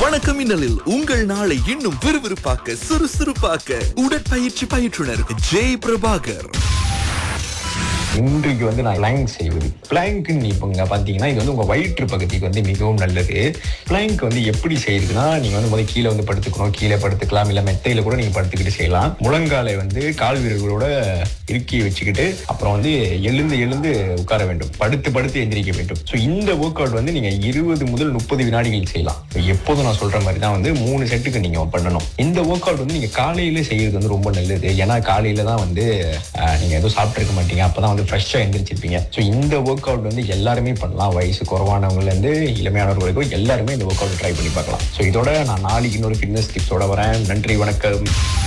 வணக்கம் இன்னலில் உங்கள் நாளை இன்னும் விறுவிறுப்பாக்க சுறுசுறுப்பாக்க உடற்பயிற்சி பயிற்றுனர் ஜெய் பிரபாகர். இன்றைக்கு நான் பிளாங்க் செய்வது. பிளாங்க்னு இப்ப பாத்தீங்கன்னா இது உங்க வயிற்று பகுதிக்கு மிகவும் நல்லது. பிளாங்க் எப்படி செய்யுதுன்னா, நீங்க முதல்ல கீழே படுத்துக்கணும். கீழே படுத்துக்கலாம், இல்ல மெத்தையில கூட நீங்க படுத்துக்கிட்டு செய்யலாம். முழங்காலை கால் வீரர்களோட இறுக்கி வச்சுக்கிட்டு அப்புறம் எழுந்து எழுந்து உட்கார வேண்டும். படுத்து படுத்து எந்திரிக்க வேண்டும். ஸோ இந்த ஒர்க் அவுட் நீங்க 20 முதல் 30 வினாடிகள் செய்யலாம். எப்போதும் நான் சொல்ற மாதிரி தான் 3 செட்டுக்கு நீங்க பண்ணணும். இந்த ஒர்க் அவுட் நீங்க காலையில செய்யறது ரொம்ப நல்லது. ஏன்னா காலையில தான் நீங்க எதுவும் சாப்பிட்டு இருக்க மாட்டீங்க. அப்பதான் ஃப்ரெஷ்ஷா எந்திரிச்சிருப்பீங்க. ஸோ இந்த ஒர்க் அவுட் எல்லாருமே பண்ணலாம். வயசு குறைவானவங்கல இருந்து இளமையானவர்கள் வரைக்கும் எல்லாருமே இந்த ஒர்க் அவுட் ட்ரை பண்ணி பார்க்கலாம். ஸோ இதோட நான் நாளைக்கு இன்னொரு ஃபிட்னஸ் டிப்ஸோட வரேன். நன்றி, வணக்கம்.